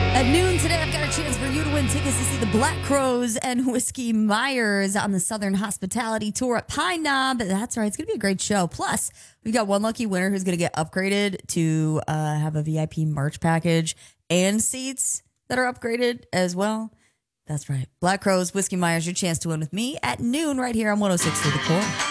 At noon today, I've got a chance for you to win tickets to see the Black Crowes and Whiskey Myers on the Southern Hospitality Tour at Pine Knob. That's right. It's going to be a great show. Plus, we've got one lucky winner who's going to get upgraded to have a VIP merch package and seats that are upgraded as well. That's right. Black Crowes, Whiskey Myers, your chance to win with me at noon right here on 106 through the Core.